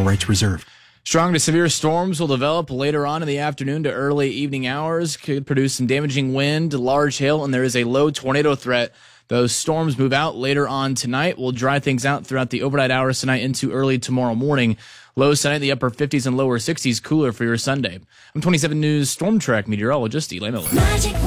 rights reserved. Strong to severe storms will develop later on in the afternoon to early evening hours. Could produce some damaging wind, large hail, and there is a low tornado threat. Those storms move out later on tonight. We'll dry things out throughout the overnight hours tonight into early tomorrow morning. Lows tonight in the upper 50s and lower 60s, cooler for your Sunday. I'm 27 News Storm Track meteorologist Eli Miller.